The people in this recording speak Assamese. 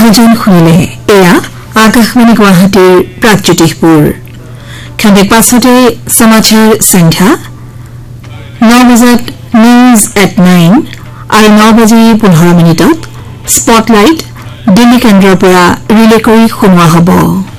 আয়োজন শুনিলে এয়া আকাশবাণী গুৱাহাটীৰ প্ৰাগজ্যোতিষপুৰ খন্তেক পাছতে সমাচাৰ সন্ধ্যা 9 বজাত নিউজ এট 9 আৰু 9:15 স্পটলাইট দিল্লী কেন্দ্ৰৰ পৰা ৰিলে কৰি শুনোৱা হ'ব।